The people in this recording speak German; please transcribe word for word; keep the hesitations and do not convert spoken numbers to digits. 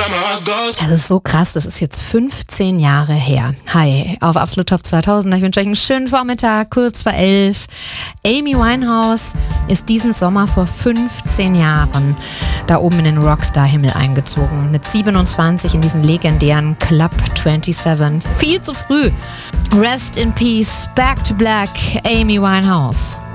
Das ist so krass, das ist jetzt fünfzehn Jahre her. Hi, auf Absolut Top zweitausend. Ich wünsche euch einen schönen Vormittag, kurz vor elf. Amy Winehouse ist diesen Sommer vor fünfzehn Jahren da oben in den Rockstar-Himmel eingezogen. Mit siebenundzwanzig in diesen legendären Club siebenundzwanzig. Viel zu früh. Rest in Peace, Back to Black, Amy Winehouse.